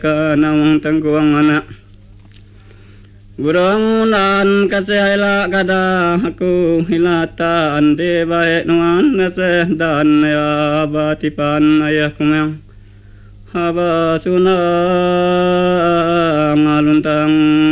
kanang tangkuang anak Burang nan kasela kada aku hilata ande bae nuan nase dan ya batipan ayah kumang haba sunang aluntang